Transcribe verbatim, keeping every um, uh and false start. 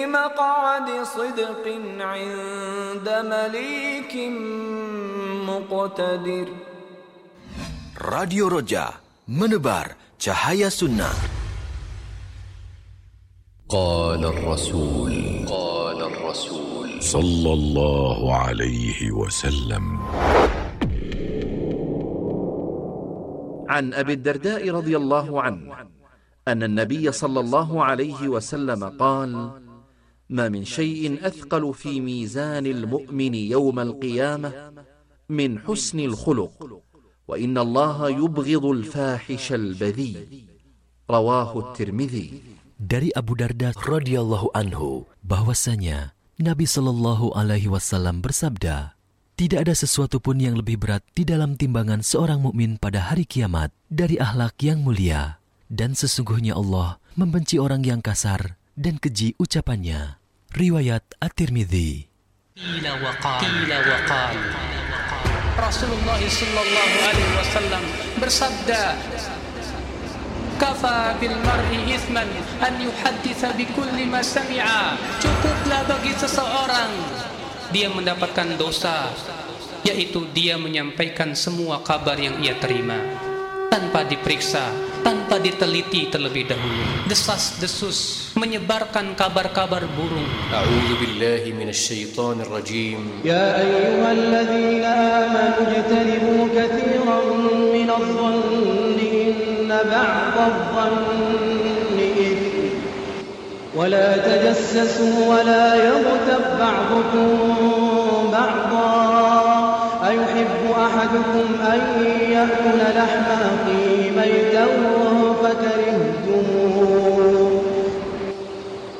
مقعد صدق عند مليك مقتدر. Radio Roja, menebar cahaya sunnah. قال الرسول قال الرسول صلى الله عليه وسلم. عن أبي الدرداء رضي الله عنه أن النبي صلى الله عليه وسلم قال: ما من شيء أثقل في ميزان المؤمن يوم القيامة من حسن الخلق، وإن الله يبغض الفاحش البذيء. رواه الترمذي. Dari Abu Darda radhiyallahu anhu bahwasanya Nabi Shallallahu alaihi wasallam bersabda, tidak ada sesuatu pun yang lebih berat di dalam timbangan seorang mukmin pada hari kiamat dari akhlak yang mulia, dan sesungguhnya Allah membenci orang yang kasar dan keji ucapannya. Riwayat At-Tirmidzi. Qila wa qala. Rasulullah sallallahu alaihi wasallam bersabda, kafa bil mar'i ithman an yuhadditsa bi kulli ma sami'a. Cukuplah bagi seseorang dia mendapatkan dosa, yaitu dia menyampaikan semua kabar yang ia terima tanpa diperiksa, tanpa diteliti terlebih dahulu. Desas-desus menyebarkan kabar-kabar burung. A'udzu billahi minasy syaithanir rajim. Ya ayyuhalladzina amanu ijtanibu katsiran minadh-dhanni inna ba'dadh-dhanni ithm wa la tajassasu wa la yaghtab ba'dukum ba'dhan ayuhibbu ahadukum an ya'kula lahma akhihi maytan fakarihtumuh